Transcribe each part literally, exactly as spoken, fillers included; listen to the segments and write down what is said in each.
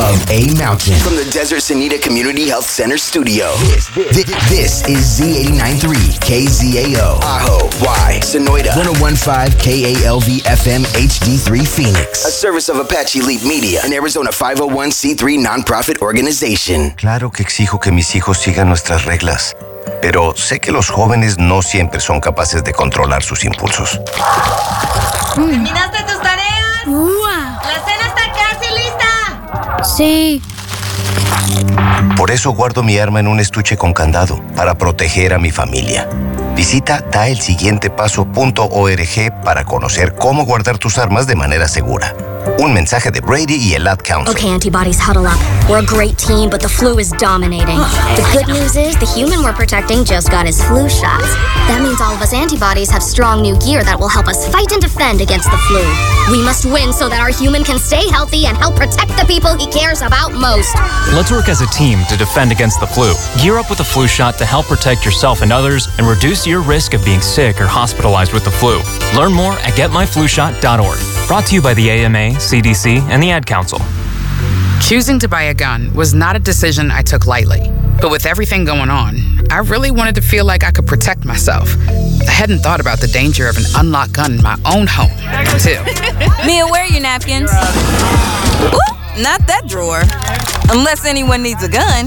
of A Mountain. From the Desert Sonita Community Health Center studio, this, this, this is Z eighty-nine point three K Z A O, Ajo, Y, Sonoita, one oh one point five K A L V F M H D three Phoenix, a service of Apache Leap Media, an Arizona five oh one c three nonprofit organization. Claro que exijo que mis hijos sigan nuestras reglas, pero sé que los jóvenes no siempre son capaces de controlar sus impulsos. ¿Terminaste tus tareas? ¡Wow! ¡La cena está casi lista! Sí. Por eso guardo mi arma en un estuche con candado, para proteger a mi familia. Visita da el siguiente paso punto org para conocer cómo guardar tus armas de manera segura. Un mensaje de Brady y el Ad Council. Okay, antibodies, huddle up. We're a great team, but the flu is dominating. The good news is the human we're protecting just got his flu shots. That means all of us antibodies have strong new gear that will help us fight and defend against the flu. We must win so that our human can stay healthy and help protect the people he cares about most. Let's work as a team to defend against the flu. Gear up with a flu shot to help protect yourself and others and reduce your risk of being sick or hospitalized with the flu. Learn more at get my flu shot dot org. Brought to you by the A M A, C D C, and the Ad Council. Choosing to buy a gun was not a decision I took lightly. But with everything going on, I really wanted to feel like I could protect myself. I hadn't thought about the danger of an unlocked gun in my own home until... Mia, where are your napkins? Ooh, not that drawer. Unless anyone needs a gun.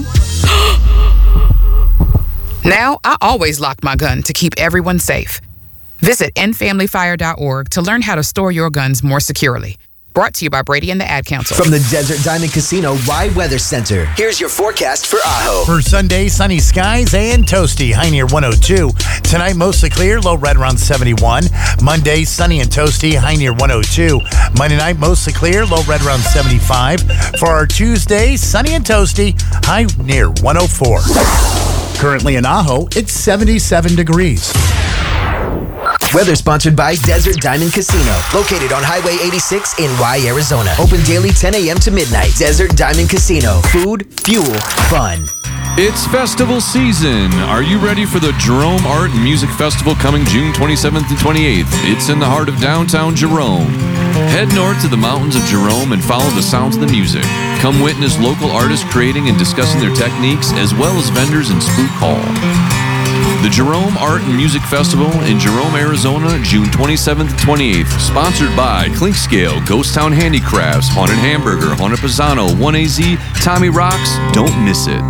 Now, I always lock my gun to keep everyone safe. Visit end family fire dot org to learn how to store your guns more securely. Brought to you by Brady and the Ad Council. From the Desert Diamond Casino Y Weather Center, here's your forecast for Ajo. For Sunday, sunny skies and toasty, high near one oh two. Tonight, mostly clear, low right around seventy-one. Monday, sunny and toasty, high near one oh two. Monday night, mostly clear, low right around seventy-five. For our Tuesday, sunny and toasty, high near one oh four. Currently in Ajo, it's seventy-seven degrees. Weather sponsored by Desert Diamond Casino, located on Highway eighty-six in Y, Arizona. Open daily ten a.m. to midnight. Desert Diamond Casino. Food, fuel, fun. It's festival season. Are you ready for the Jerome Art and Music Festival coming June twenty-seventh and twenty-eighth? It's in the heart of downtown Jerome. Head north to the mountains of Jerome and follow the sounds of the music. Come witness local artists creating and discussing their techniques, as well as vendors in Spook Hall. The Jerome Art and Music Festival in Jerome, Arizona, June twenty-seventh and twenty-eighth. Sponsored by Clinkscale, Ghost Town Handicrafts, Haunted Hamburger, Haunted Pisano, one A Z, Tommy Rocks. Don't miss it.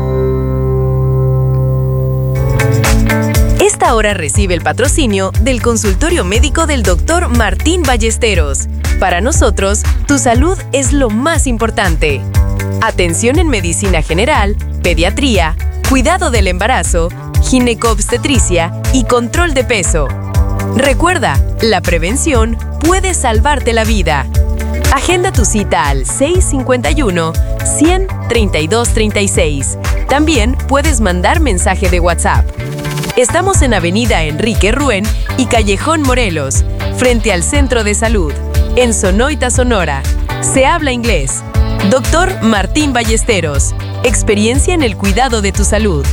Esta hora recibe el patrocinio del consultorio médico del doctor Martín Ballesteros. Para nosotros, tu salud es lo más importante. Atención en medicina general, pediatría, cuidado del embarazo, ginecobstetricia y control de peso. Recuerda, la prevención puede salvarte la vida. Agenda tu cita al seis cinco uno, cien, treinta y dos treinta y seis. También puedes mandar mensaje de WhatsApp. Estamos en Avenida Enrique Ruén y Callejón Morelos, frente al Centro de Salud, en Sonoita, Sonora. Se habla inglés. doctor Martín Ballesteros. Experiencia en el cuidado de tu salud.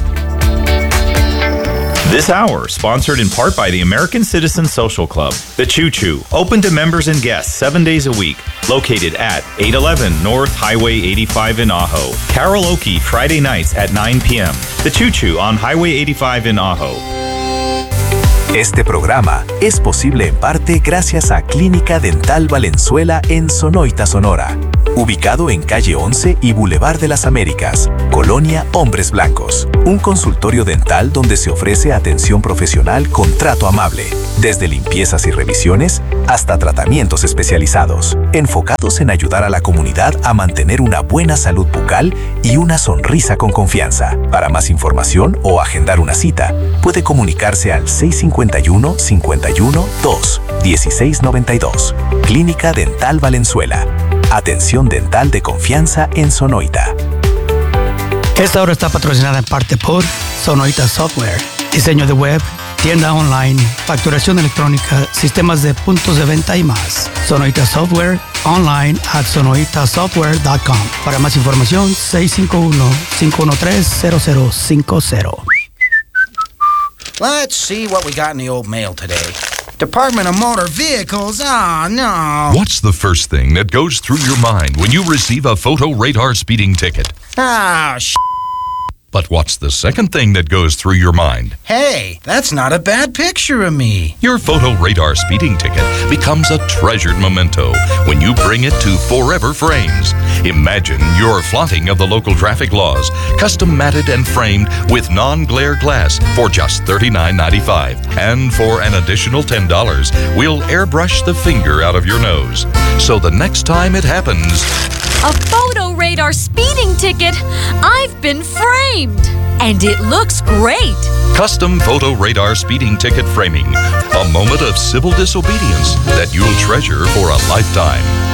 This hour, sponsored in part by the American Citizen Social Club, The Choo Choo, open to members and guests seven days a week, located at eight eleven North Highway eighty-five in Ajo. Karaoke Friday nights at nine p.m. The Choo Choo on Highway eighty-five in Ajo. Este programa es posible en parte gracias a Clínica Dental Valenzuela en Sonoita, Sonora. Ubicado en calle once y Boulevard de las Américas, Colonia Hombres Blancos. Un consultorio dental donde se ofrece atención profesional con trato amable, desde limpiezas y revisiones hasta tratamientos especializados, enfocados en ayudar a la comunidad a mantener una buena salud bucal y una sonrisa con confianza. Para más información o agendar una cita, puede comunicarse al seis cinco uno, cinco uno, dos, dieciséis noventa y dos. Clínica Dental Valenzuela. Atención dental de confianza en Sonoita. Esta hora está patrocinada en parte por Sonoita Software. Diseño de web, tienda online, facturación electrónica, sistemas de puntos de venta y más. Sonoita Software, online at sonoita software dot com. Para más información, seis cinco uno, cinco uno tres, cero cero cinco cero. Let's see what we got in the old mail today. Department of Motor Vehicles? Ah, oh, no. What's the first thing that goes through your mind when you receive a photo radar speeding ticket? Ah, sh**. But what's the second thing that goes through your mind? Hey, that's not a bad picture of me. Your photo radar speeding ticket becomes a treasured memento when you bring it to Forever Frames. Imagine your flaunting of the local traffic laws, custom matted and framed with non-glare glass for just thirty-nine ninety-five. And for an additional ten dollars, we'll airbrush the finger out of your nose. So the next time it happens... A photo radar speeding ticket? I've been framed! And it looks great! Custom photo radar speeding ticket framing. A moment of civil disobedience that you'll treasure for a lifetime.